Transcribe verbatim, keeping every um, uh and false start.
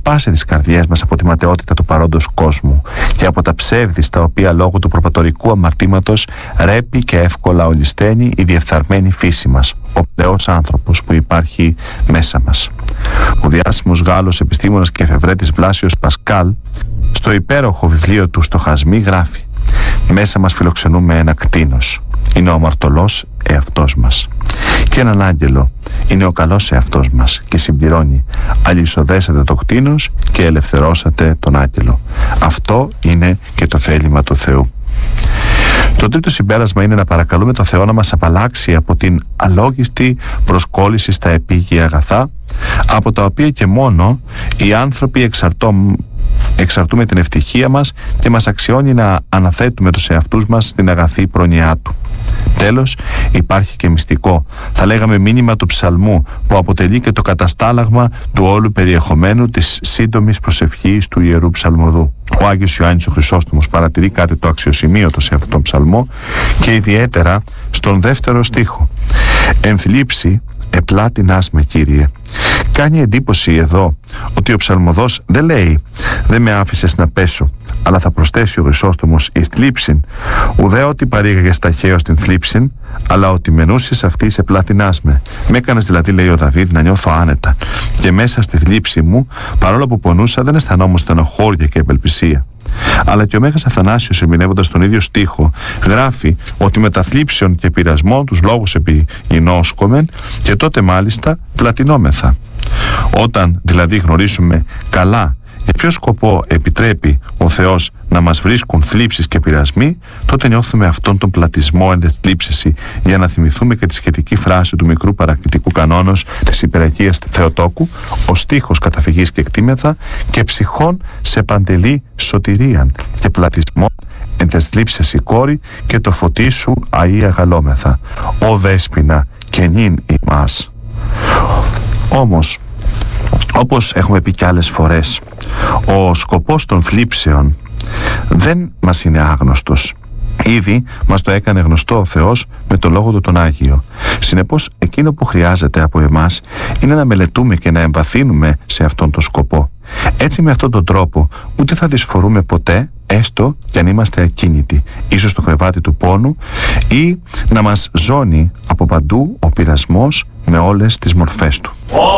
σπάσει τις καρδιές μας από τη ματαιότητα του παρόντος κόσμου και από τα ψεύδη στα οποία λόγω του προπατορικού αμαρτήματος ρέπει και εύκολα ολισθαίνει η διεφθαρμένη φύση μας, ο πλεός άνθρωπος που υπάρχει μέσα μας. Ο διάσημος Γάλλος επιστήμονας και εφευρέτης Βλάσιος Πασκάλ, στο υπέροχο βιβλίο του «Στοχασμοί» γράφει: «Μέσα μας φιλοξενούμε ένα κτήνος. Είναι ο αμαρτωλός εαυτός μας. Και έναν άγγελο. Είναι ο καλός εαυτός μας». Και συμπληρώνει: «Αλυσοδέσατε το κτήνος και ελευθερώσατε τον άγγελο». Αυτό είναι και το θέλημα του Θεού. Το τρίτο συμπέρασμα είναι να παρακαλούμε τον Θεό να μας απαλλάξει από την αλόγιστη προσκόλληση στα επίγεια αγαθά, από τα οποία και μόνο οι άνθρωποι εξαρτώ, εξαρτούμε την ευτυχία μας και μας αξιώνει να αναθέτουμε τους εαυτούς μας στην αγαθή προνοιά Του. Τέλος, υπάρχει και μυστικό, θα λέγαμε μήνυμα του ψαλμού, που αποτελεί και το καταστάλαγμα του όλου περιεχομένου της σύντομης προσευχής του Ιερού Ψαλμοδού. Ο Άγιος Ιωάννης ο Χρυσόστομος παρατηρεί κάτι το αξιοσημείωτο σε αυτόν τον ψαλμό και ιδιαίτερα στον δεύτερο στίχο. «Ενθλίψη επλάτινάς με, Κύριε». Κάνει εντύπωση εδώ ότι ο ψαλμοδός δεν λέει «Δεν με άφησες να πέσω», αλλά θα προσθέσει ο Χρυσόστομος «εις θλίψην», ουδέ ότι παρήγαγες ταχαίως την θλίψην, αλλά ότι μενούσες αυτή σε πλάτινάς με. Με έκανες δηλαδή, λέει ο Δαβίδ, να νιώθω άνετα, και μέσα στη θλίψη μου, παρόλο που πονούσα, δεν αισθανόμουν στενοχώρια και απελπισία. Αλλά και ο Μέγας Αθανάσιος, ερμηνεύοντας τον ίδιο στίχο, γράφει ότι με τα θλίψεων και πειρασμών τους λόγους επιγινώσκομεν, και τότε μάλιστα πλατινόμεθα. Όταν δηλαδή γνωρίσουμε καλά για ποιο σκοπό επιτρέπει ο Θεός να μας βρίσκουν θλίψεις και πειρασμοί, τότε νιώθουμε αυτόν τον πλατισμό εν θλίψεση, για να θυμηθούμε και τη σχετική φράση του μικρού παρακτητικού κανόνος της Υπεραγίας Θεοτόκου: «Ο στίχος καταφυγής και εκτίμεθα, και ψυχών σε παντελή σωτηρίαν, και πλατισμόν εν τες θλίψες η κόρη, και το φωτί σου αΐ αγαλόμεθα. Ω δέσποινα και νυν ημάς». Όμως, όπως έχουμε πει κι άλλες φορές, ο σκοπός των θλίψεων δεν μας είναι άγνωστος. Ήδη μας το έκανε γνωστό ο Θεός με το Λόγο Του τον Άγιο. Συνεπώς, εκείνο που χρειάζεται από εμάς είναι να μελετούμε και να εμβαθύνουμε σε αυτόν τον σκοπό. Έτσι, με αυτόν τον τρόπο, ούτε θα δυσφορούμε ποτέ, έστω κι αν είμαστε ακίνητοι, ίσως στο κρεβάτι του πόνου, ή να μας ζώνει από παντού ο πειρασμός με όλες τις μορφές του.